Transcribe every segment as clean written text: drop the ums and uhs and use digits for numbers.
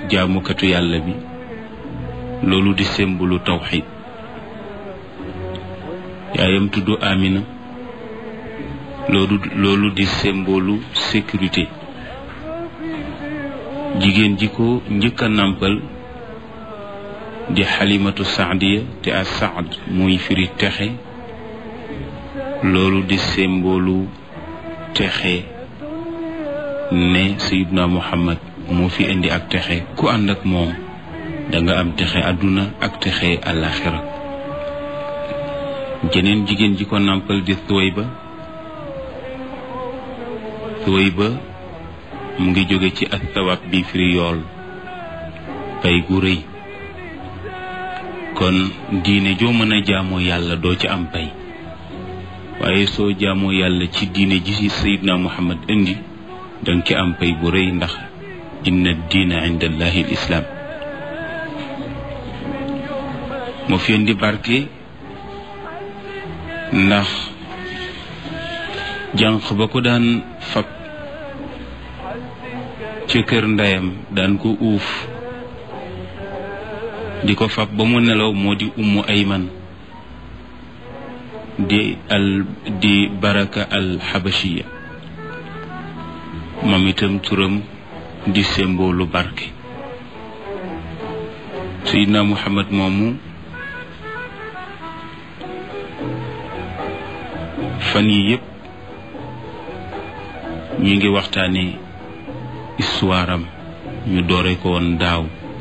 jaamukatu yàlla bi loolu di symbole tawxid. yaayam tudd Amina loolu di symbole sécurité. jigéen ji ko njëkk a nàmpal di xalimatu saadiya te a saad muy firi texe loolu di symbole texe ne Sayyidna Muhammad moo fi indi ak texe ku ànd ak moom danga am texe àdduna ak texe àllaaxira. jeneen jigéen ji ko nàmpal di Thuwayba mu ngi jóge ci ak tawab bi firi yool pay gu rëy. kon diine joo mën a jaamoo yàlla doo ci am pay waaye soo jaamoo yàlla ci diine ji ci Sayyidna Muhammad indi danga ci am pay bu rëy ndax inna diina inda allahi al islaam. moo fi indi barke ndax jànq ba ko daan fab ca kër ndeyam daan ko uuf di ko fab ba mu nelaw moo di Ummu Ayman di Baraka al Habashiya moom itam turam di symbole barke. Sayyidna Muhammad moomu fan yi yëpp ñu ngi waxtaane histoire am ñu doore ko woon daaw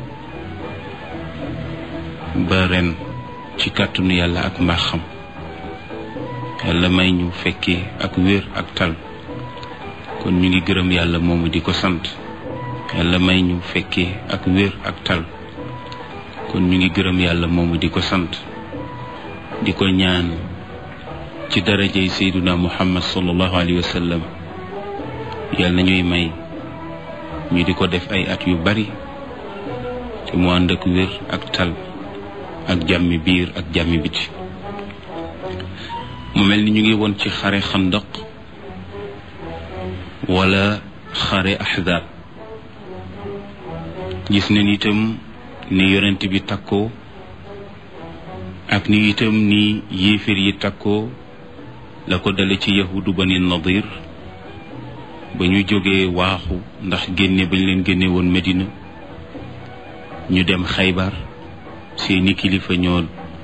ba ren ci kàttanu yàlla ak mbaaxam yàlla may ñu fekkee ak wér ak tal kon ñu ngi gërëm yàlla moomu di ko sant. yàlla may ñu fekkee ak wér ak tal kon ñu ngi gërëm yàlla moomu di ko sant di ko ñaan ci darajay Sayyiduna Muhammad sallallahu alayhi wa sallam yàlla nañuy may ñu di ko def ay at yu bari te mu ànd ak wér ak tal ak jàmmi biir ak jàmmi biti. mu mel ni ñu ngi woon ci xare xandaq wala xare ahzab. gis nañ itam ni yonent bi takkoo ak ni itam ni yéeféer yi takkoo la ko dale ci yahudu bani nadir ba ñu jógee waaxu ndax génne bañ leen génne woon Medina ñu dem Xaybar seeni kilifa ñoo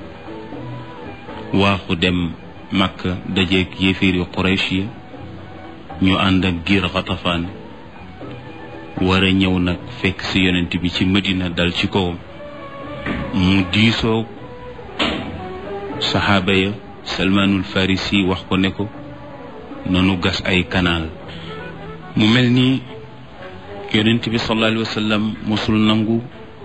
waaxu dem Makka dajeeg yéeféer yu Quraysh yi ñu ànd ak giir Xatafaan war a ñëw nag fekk ci yonent bi ci Medina dal ci kawam mu diisoo saxaaba ya Salmaanul Farisi wax ko ne ko nanu gas ay kanaal. mu mel ni yonent bi sallallahu alayhi wa sallam mosul nangu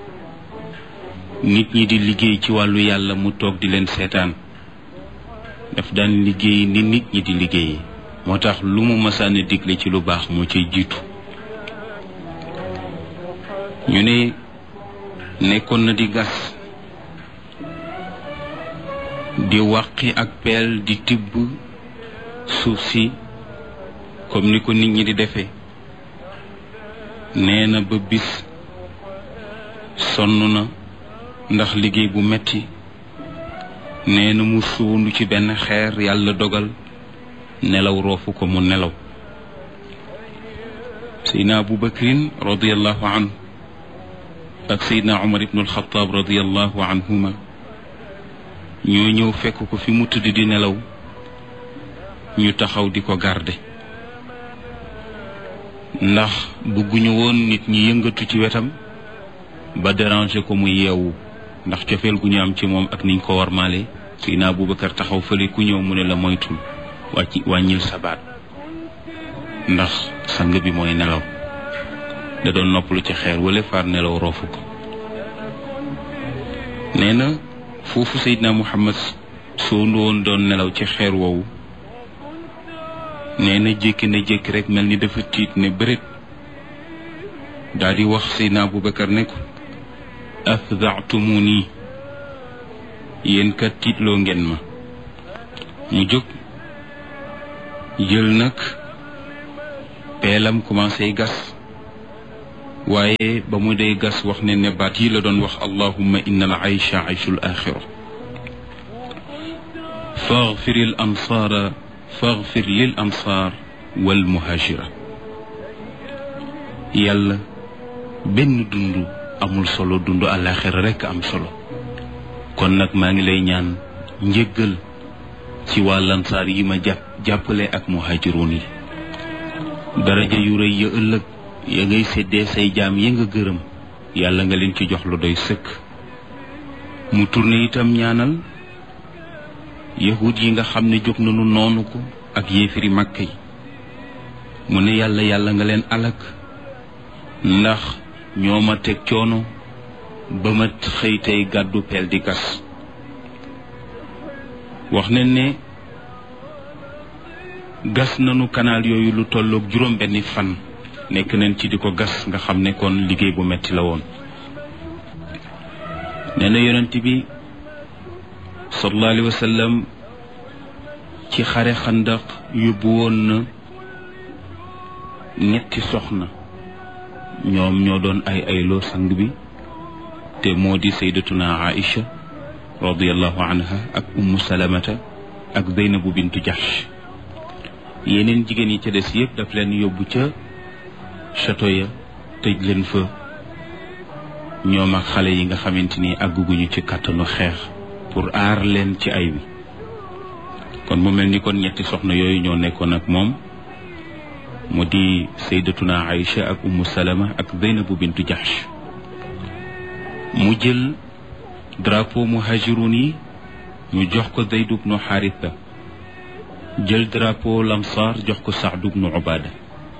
nit ñi di liggéey ci wàllu yàlla mu toog di leen seetaan daf daan liggéey ni nit ñi di liggéey moo tax lu mu masaana digle ci lu baax moo ciy jiitu. ñu ne nekkoon na di gas di wàqi ak peel di tibb suuf si comme ni ko nit ñi di defee. nee na ba bis sonn na ndax liggéey bu metti nee na mu suundu ci benn xeer yàlla dogal nelaw roofu ko mu nelaw. Seydina Abu Bakrin radiyallahu anhu ak Seydina Umar ibn al-Khattab radiyallahu anhuma ñoo ñëw fekk ko fi mu tëdd di nelaw ñu taxaw di ko garde ndax bëgguñu woon nit ñi yëngatu ci wetam ba déranger ko mu yeewu ndax cofeel gu ñu am ci moom ak niñ ko warmaale. Seydina Abubakar taxaw fële ku ñëw mu ne la moytul wàññil sa baat ndax sang bi mooy nelaw da doon noppalu ci xeer wala far nelaw roofu ko. nee na foofu Seydina Muhammad soo woon doon nelaw ci xeer woowu nee na jékki na jékki rek mel ni dafa tiit ne bëreet daal di wax Seydina Abubakar ne ko afda'tumuni yéen kat tiitloo ngeen ma. mu jóg jël nag peelam commencé gas waaye ba mu dee gas wax ne baat yi la doon wax allahumma inna al aysha ayshul axira faghfir lil ansaar wal muhajira. yàlla benn dund amul solo, dund àllaaxira rekk am solo. kon nag maa ngi lay ñaan njëggal ci waa lansaar yi ma jàppale ak muhaajiroon yi. daraja yu rëy ya ëllëg ya ngay séddee say jaam yi nga gërëm, yàlla nga leen ci jox lu doy sëkk. mu tourné itam ñaanal yahud yi nga xam ne jóg nañu noonu ko ak yéefiri Makka yi. mu ne yàlla nga leen alak, ndax ñoo ma teg coono ba ma xëy tey gàddu peel di gas. wax nañ ne gas nañu kanaal yooyu lu tolloog juróom benni fan, nekk nañ ci di ko gas, nga xam ne kon liggéey bu metti la woon. nee na yonent bi sallallahu alayhi wa sallam ci xare xandaq yóbbu woon na ñetti soxna, ñoom ñoo doon ay ayloo sang bi, te moo di sayyidatuna Aïcha radiyallahu anha ak ummu salamata ak Zeynabu bintu Jahsh. yeneen jigéen yi ca des yëpp daf leen yóbbu ca château ya, tëj leen fa, ñoom ak xale yi nga xamante ni àgguguñu ci kàttanu xeex, pour aar leen ci ay wi. kon mu mel ni kon ñetti soxna yooyu ñoo nekkoon ak moom, mu di sayyidatuna Aïcha ak ummu salama ak Zeynabu bintu Jahsh. mu jël drapeau muhajirun yi ñu jox ko Zayd ibnu Haritha, jël drapeau lamsaar jox ko Saad ibnu Ubaada.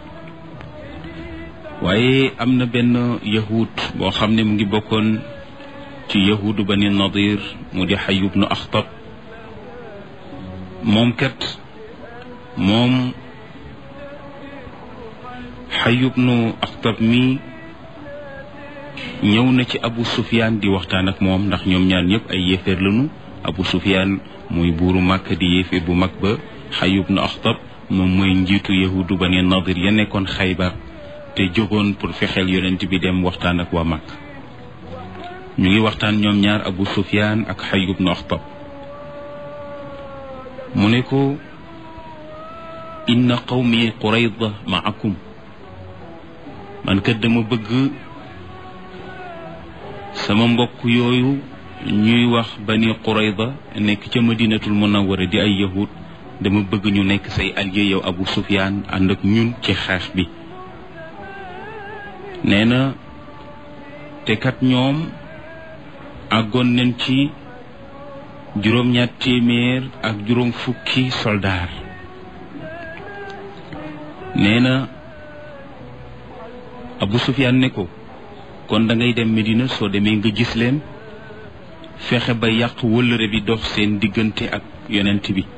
waaye am na benn yahud boo xam ne mu ngi bokkoon ci yahudu Bani Nadir, mu di Hayy ibnu Akhtab. moom Hayy ibnu Akhtab mi ñëw na ci Abu Sufyaan di waxtaan ak moom, ndax ñoom ñaar ñëpp ay yéeféer lañu. Abu Sufyaan muy buuru Makka di yéeféer bu mag ba, Hayy ibnu Akhtab moom mooy njiitu yahudu Bani Nadir ya nekkoon Xaybar, te jógoon pour fexeel yonent bi dem waxtaan ak waa Makka. ñu ngi waxtaan ñoom ñaar, Abu Sufyaan ak Hayy ibnu Akhtab. mu ne ko inna qawmi Qurayda ma'akum, man kat dama bëgg sama mbokk yooyu ñuy wax Bani Qurayda nekk ca Madinatul Munawwara di ay yahud, dama bëgg ñu nekk say allié yow Abu Sufyaan, ànd ak ñun ci xeex bi. nee na te kat ñoom àggoon nañ ci 700 fukki soldaar. nee na Abu Sufyaan ne ko kon da ngay dem Medina, soo demee nga gis leen, fexe ba yàq wëllëre bi dox seen diggante ak yonent bi,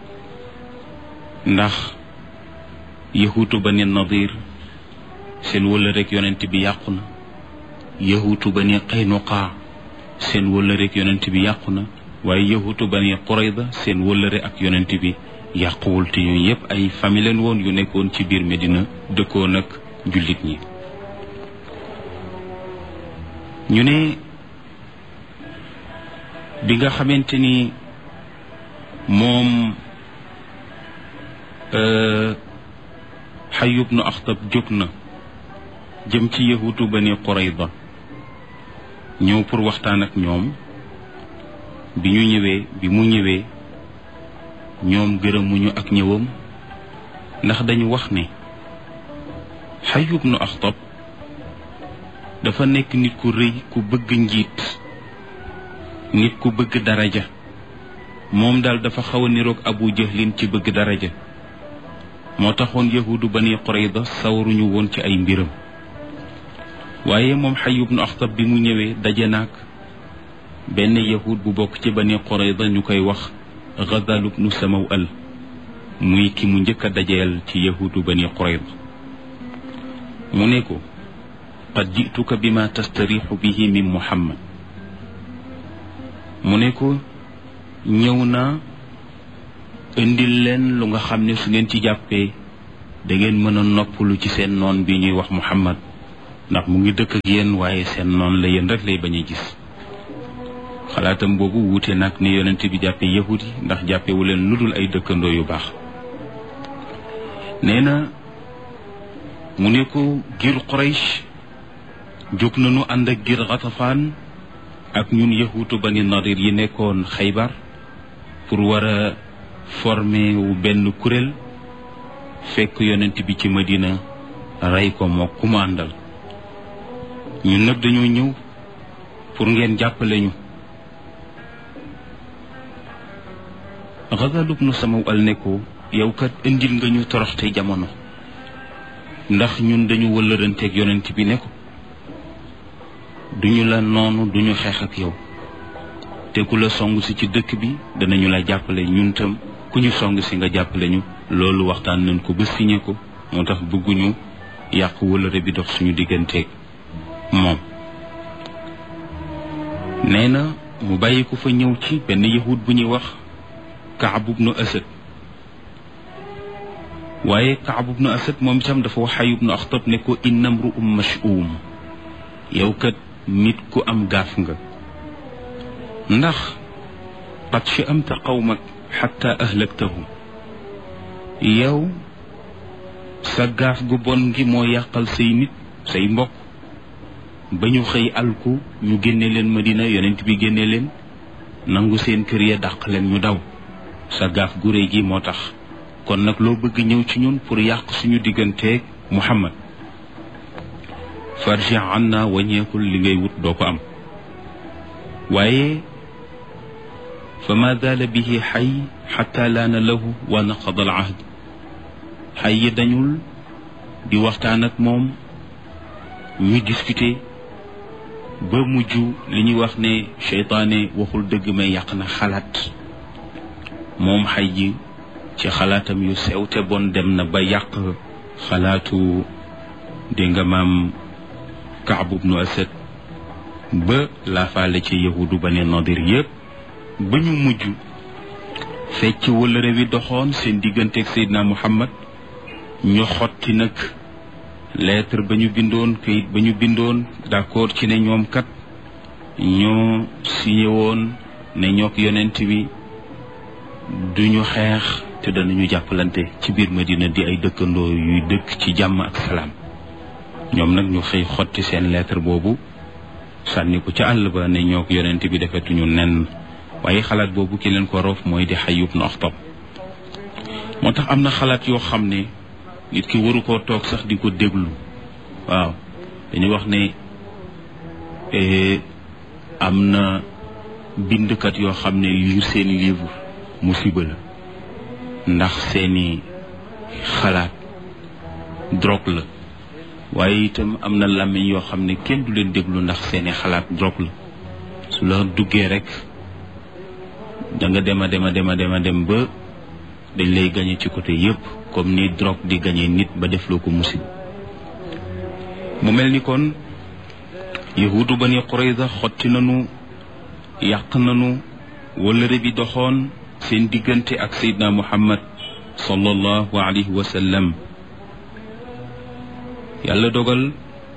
ndax yahuutu Bani Nadir seen wëllëre ak yonent bi yàqu na, yahuutu Bani Qaynuqa seen wëllëre ak yonent bi yàqu na, waaye yahuutu Bani Qurayda seen wëllëre ak yonent bi yàquwul. te yooyu yëpp ay famille leen woon yu nekkoon ci biir Medina, dëkkoon ak jullit ñi. ñu ne bi nga xamante ni moom Hayy ibnu Akhtab jóg na jëm ci yahuutu Bani Qurayda ñëw pour waxtaan ak ñoom, bi mu ñëwee ñoom gërëmuñu ak ñëwam, ndax dañu wax ne Hayy ibnu Akhtab dafa nekk nit ku rëy, ku bëgg njiit, nit ku bëgg daraja. moom daal dafa xaw a niroog Abu Jahlin ci bëgg daraja, moo taxoon yahuudu Bani Qurayda sawaruñu woon ci ay mbiram. waaye moom Hayy ibnu Akhtab bi mu ñëwee daje naag benn yahud bu bokk ci Bani Qurayda ñu koy wax Ghazal ibnu Samawal, muy ki mu njëkk a dajeel ci yahuudu Bani Qurayda. mu ne ko qad ji'tuka bima tastarixu bihi min Muhammad. mu ne ko ñëw na indil leen lu nga xam ne su ngeen ci jàppee da ngeen mën a noppalu ci seen noon bi ñuy wax Muhammad ndax mu ngi dëkk ak yéen waaye seen noonu la yéen rek lay bañ a gis. xalaatam boobu wuute nag ni yonent bi jàppe yahud yi ndax jàppewu leen lu dul ay dëkkandoo yu baax. nee na mu ne ko gir Quraysh jóg nañu ànd ak gir Xatafaan ak ñun yahuutu Bani Nadir yi nekkoon Xaybar pour war a former wu benn kuréel fekk yonent bi ci Madina rey ko moo ku mu àndal. ñun nag dañoo ñëw pour ngeen jàppale ñu. Ghazal ibnu Samawal ne ko yow kat indil nga ñu toroxte jamono ndax ñun dañu wëllëranteeg yonent bi ne ko duñu la noonu duñu xeex ak yow te ku la song si ci dëkk bi danañu la jàppale ñun tam ku ñu song si nga jàppale ñu. loolu waxtaan nañ ko ba signé ko moo tax bëgguñu yàq wëllëre bi dox suñu digganteeg moom. nee na mu bàyyi ko fa ñëw ci benn yahud bu ñuy wax Kaab ibnu Asad waaye Kaab ibnu Asad moom itam dafa wax Xay ibnu Axtab ne ko inna mru'um mash'um yow kat nit ku am gaaf nga ndax qad sha'amta qawmak xatta ahlaktahum yow sa gaaf gu bon gi moo yàqal say nit say mbokk ba ñu xëy alku ñu génne leen Madina yonent bi génne leen nangu seen kër ya dàq leen ñu daw sa gaaf gu réy gi moo tax kon nag loo bëgg ñëw ci ñun pour yàq suñu digganteeg Muhammad farji anna wañeekul li ngay wut doo ko am. waaye fa ma zaala bihi xay xatta laana lahu wa naqada al ahd xay yi dañul di waxtaan ak moom ñuy discuter ba mujj li ñuy wax ne seytaane waxul dëgg may yàq na xalaat. moom xay ji ci xalaatam yu sew te bon dem na ba yàq xalaatu dégg nga maam Kaab ibnu Asad ba laafaale ci yahudu Bani Nadir yépp ba ñu mujj fecc wëllëre wi doxoon seen digganteeg Seydina Muhammad ñu xotti nag lettre ba ñu bindoon kayit ba ñu bindoon d'accord ci ne ñoom kat ñoo signé woon ne ñook yonent bi duñu xeex te danañu jàppalante ci biir Madina di ay dëkkandoo yuy dëkk ci jàmm ak salaam. ñoom nag ñu xëy xotti seen lettre boobu sànni ko ca àll ba ne ñook yonent bi defetuñu nen waaye xalaat boobu ki leen ko roof mooy di Xay ibnu Axtab. moo tax am na xalaat yoo xam ne nit ki waru koo toog sax di ko déglu. waaw dañuy wax ne am na bindkat yoo xam ne lire seeni livre musiba la ndax seeni xalaat drogue la waaye itam am na làmmiñ yoo xam ne kenn du leen déglu ndax seeni xalaat drogue la su la duggee rek da nga dem ba dañ lay gañe ci côté yépp comme ni drogue di gañe nit ba def loo ko musiba. mu mel ni kon yahudu Bani Qurayza xotti nanu yàq nanu wëllëre bi doxoon seen diggante ak Seydina Muhammad sallallahu alayhi wa sallam. yàlla dogal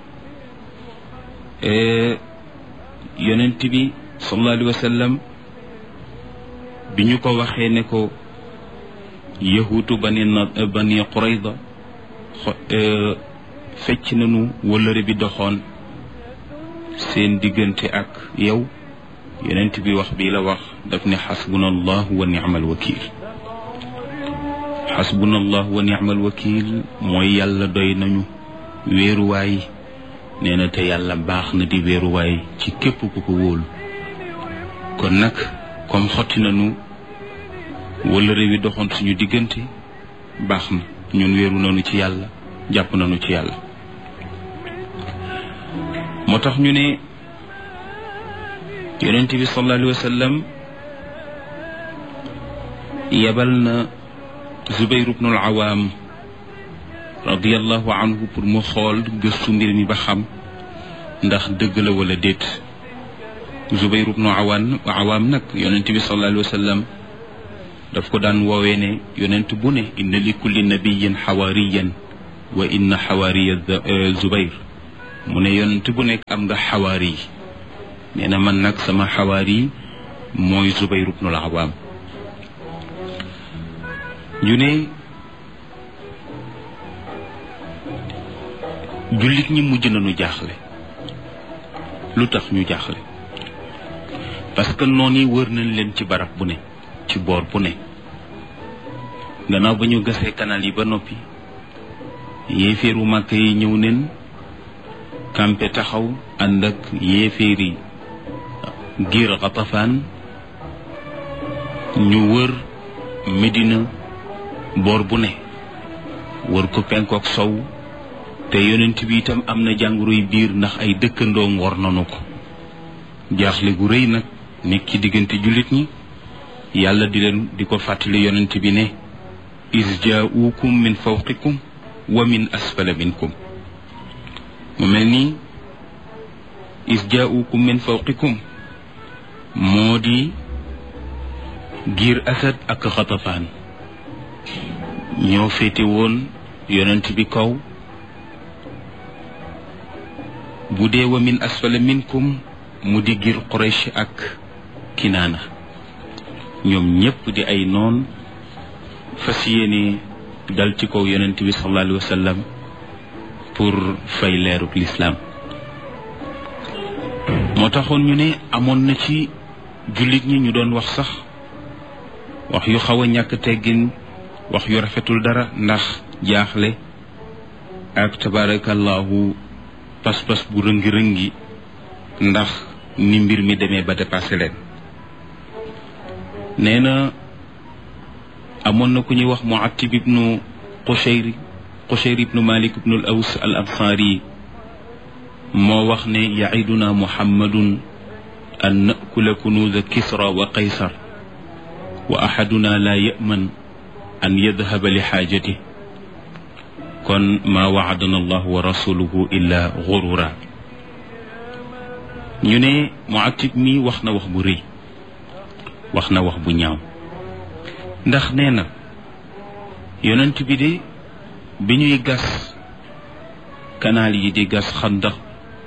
yonent bi sallallahu alayhi wa sallam bi ñu ko waxee ne ko yahuutu Bani Qurayza fecc nañu wëllëre bi doxoon seen diggante ak yow yonent bi wax bii la wax daf ne xasbuna allahu wa ni'mal wakil. xasbuna allahu wa ni'mal wakil mooy yàlla doy nañu wéeruwaay. nee na te yàlla baax na di wéeruwaay ci képp ku ko wóolu. kon nag comme xotti nañu wëllëre wi doxoon suñu diggante baax na ñun wéeru nañu ci yàlla jàpp nañu ci yàlla. moo tax ñu ne yonent bi sallallahu alayhi wa sallam yebal na Zubayr ibn al-Awwam radiyallahu anhu pour mu xool gëstu mbir mi ba xam ndax dëgg la wala déet. Zubayr ibn al-Awwam nag yonent bi sallallahu alayhi wa sallam daf ko daan woowee ne yonent bu ne inna li kulli nabiyyin xawaariyan wa inna xawaariya Zubayr mu ne yonent bu nekk am nga xawaari yi nee na man nag sama xawaari mooy Zubayr ibnul Awaam ñu ne jullit ñi mujj nañu jaaxle lu tax ñu jaaxle parce que noonu yi wër nañ leen ci barab bu ne ci boor bu ne gannaaw ba ñu gasee canal yi ba noppi yéeféeru màkk yi ñëw neen kampe taxaw ànd ak yéeféeri giir Xatafaan ñu wër Medina boor bu ne wër ko penkook sow te yonent bi itam am na jàngoroy biir ndax ay dëkkandoom war nanu ko jaaxle gu rëy nag nekk ci diggante jullit ñi yàlla di ko fàttali yonent bi ne is jaaukum min fawqikum wa min asfala minkum mu mel ni is jaaukum min fawqikum moo di giir Asad ak Xatafaan ñoo féete woon yonent bi kaw bu dee wa min asfala minkum mu di giir Quraysh ak Kinaana ñoom ñépp di ay noon fas yéene dal ci kaw yonent bi sallallahu alayhi wa sallam pour fay leeruk lislaam moo taxoon ñu ne amoon na ci jullit ñi ñu doon wax sax wax yu xaw a ñàkk teggin wax yu rafetul dara ndax jaaxle ak tabarakallahu pas-pas bu rëngi-rëngi ndax ni mbir mi demee ba dépassé leen nee na amoon na ku ñuy wax Muattib ibnu Qushayr ibnu Malik ibnu al Aws al Ansaari moo wax ne yaiduna Muhammadun an nakula kunuuza Kisra wa Qaysar wa ahaduna la yaman an yadhaba li xaajati kon maa waadana allahu wa rasuluhu illa gurura ñu ne Muattib mi wax na wax bu rëy wax na wax bu ñaaw ndax nee na yonent bi de bi ñuy gas kanaal yi di gas xandax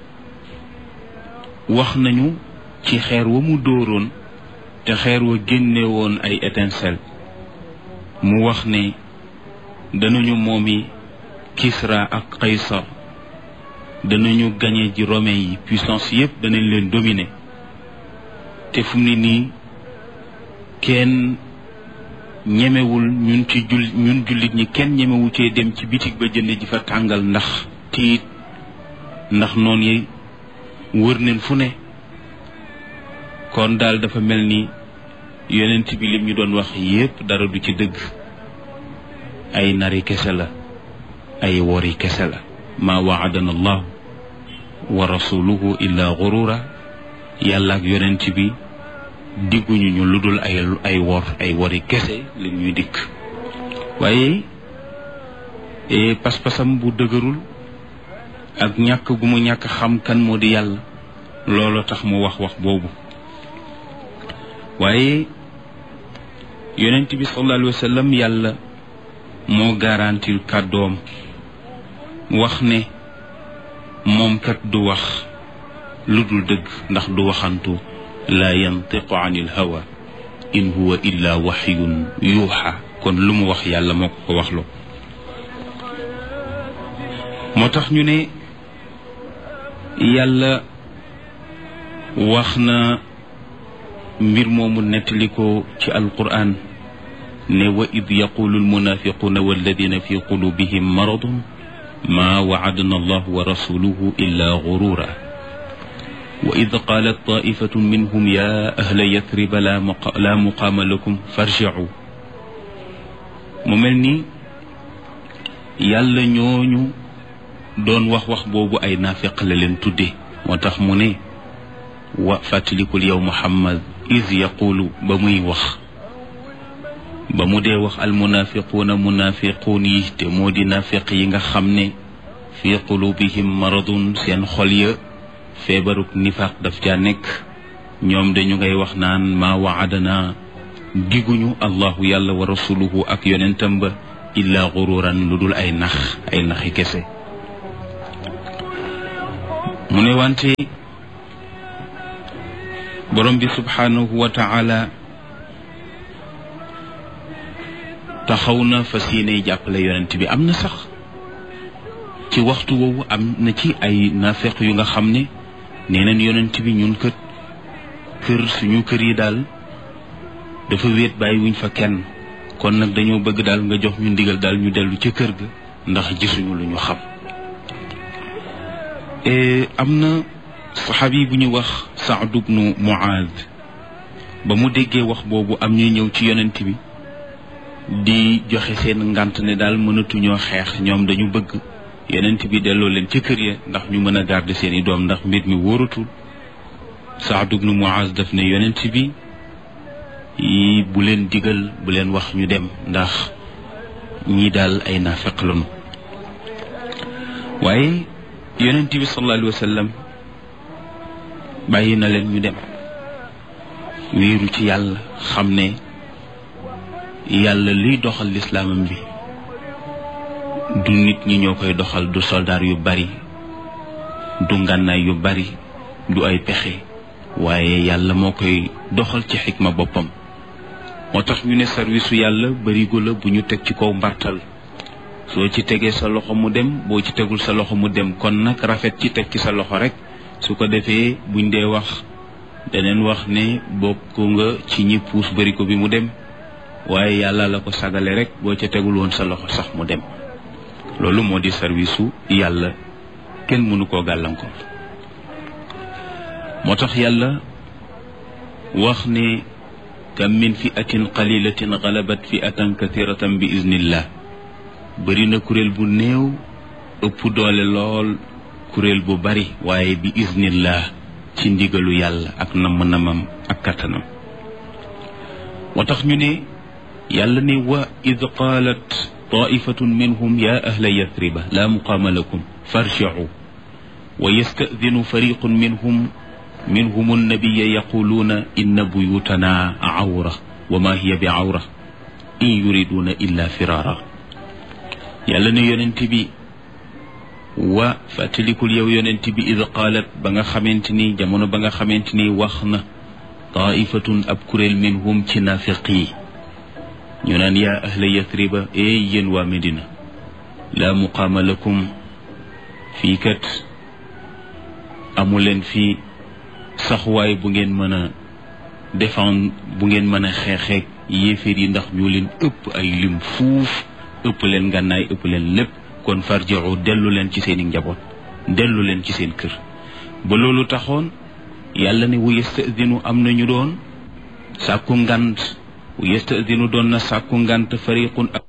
wax nañu ci xeer wa mu dóoroon te xeer wa génne woon ay étincelle mu wax ne danañu moomi Kisra ak Qaysar danañu gañe ji romain yi puissance yépp danañ leen dominer te fu mu ne nii kenn ñemewul ñun jullit ñi kenn ñemewu cee dem ci bitig ba jënd ji fa tàngal ndax tiit ndax noon yi wër neen fu ne kon daal dafa mel ni yonent bi lim ñu doon wax yépp dara du ci dëgg ay nari kese la ay wori kese la maa waadana allahu wa rasuluhu illa gurura yàlla ak yonent bi digguñu ñu lu dul ay wori kese li ñuy dikk waaye pas-pasam bu dëgërul ak ñàkk gu mu ñàkk xam kan moo di yàlla looloo tax mu wax boobu waaye yonent bi sallallahu alayhi wa sallam yàlla moo garantil kàddoom wax ne moom kat du wax lu dul dëgg ndax du waxantu laa yantiqu anil hawa in huwa illa waxyun yuuxa kon lu mu wax yàlla moo ko waxloo moo tax ñu ne yàlla wax na mbir moomu nettali ko ci alquran ne wa id yaqulu almunafiquna walladina fi qulubihim maradun ma waadana allahu wa rasuluhu illa gurura wa id qalat taifatun minhum ya ahla yathriba la muqaama lakum farji'u mu mel ni yàlla ñooñu doon wax boobu ay naafiq la leen tudde moo tax mu ne wa fàttalikul yow Muhammad is yaqulu ba muy wax ba mu dee wax almunafiquuna munafiquun yi te moo di naafiq yi nga xam ne fi qulubihim maradun seen xol ya feebaruk nifaq daf caa nekk ñoom dañu ngay wax naan maa waadana diguñu allahu yàlla wa rasuluhu ak yonentam ba illa gururan lu dul ay naxi kese mu ne wante borom bi subhanahu wa taala taxaw na fas yéene jàppale yonent bi. am na sax ci waxtu woowu am na ci ay naafeq yu nga xam ne nee nañ yonent bi ñun kët suñu kër yi daal dafa wéet bàyyi wuñ fa kenn, kon nag dañoo bëgg daal nga jox ñu ndigal daal ñu dellu ca kër ga ndax gisuñu lu ñu xam. am na saxaabi bu ñu wax Saad ibnu Muaad ba mu déggee wax boobu am ñuy ñëw ci yonent bi di joxe seen ngànt ne daal mënatuñoo xeex, ñoom dañu bëgg yonent bi delloo leen ca kër ya ndax ñu mën a garder seeni doom ndax mbir mi wóoratul. Saad ibnu Muaaz daf ne yonent bi bu leen digal, bu leen wax ñu dem ndax ñii daal ay naafeq lañu. waaye yonent bi sallallahu alayhi wa sallam bàyyi na leen ñu dem, wéeru ci yàlla, xam ne yàlla liy doxal lislaamam bi du nit ñi ñoo koy doxal, du soldaar yu bari, du ngànnaay yu bari, du ay pexe, waaye yàlla moo koy doxal ci xikma boppam. moo tax ñu ne service yàlla barigo la bu ñu teg ci kaw mbartal, soo ci tegee sa loxo mu dem, boo ci tegul sa loxo mu dem. kon nag rafet ci teg ci sa loxo rek, su ko defee buñ dee wax daneen wax ne bokk nga ci ñi puus barigo bi mu dem, waaye yàlla la ko sagale rek, boo ca tegul woon sa loxo sax mu dem. loolu moo di service yàlla, kenn mënu koo gàllankoor. moo tax yàlla wax ne kam min fi'atin qalilatin galabat fi'atan kathiratan bi iznillah. bëri na kuréel bu néew ëpp doole lool kuréel bu bari, waaye bi iznillah, ci ndigalu yàlla ak namm-namam ak kattanam. moo tax ñu ne yàlla ne wa id qaalat taifatun minhum ya ahla yathriba la muqaama lakum farji'u wa yasta'dinu fariqun minhum annabiya yaquluuna inna buyutana awra wa ma hiya bi awra in yuriduna illa firara. yàlla ne yonent bi wa fàttalikul yow yonent bi id qaalat ba nga xamante ni jamono ba nga xamante ni wax na taifatun ab kuréel minhum ci naafiq yi ñu naan yaa ahla yathriba yéen waa Medina laa muqaama lakum fii kat amuleen fii saxwaay bu ngeen mën a défendre, bu ngeen mën a xeexeeg yéeféer yi ndax ñoo leen ëpp ay lim fuuf, ëpp leen ngànnaay, ëpp leen lépp. kon farji'u dellu leen ci seeni njaboot, dellu leen ci seen kër. ba loolu taxoon yàlla ne wa yasta'dinu am na ñu doon sàkku ngant, wa yasta'dinu doon na sàkku ngant fariqun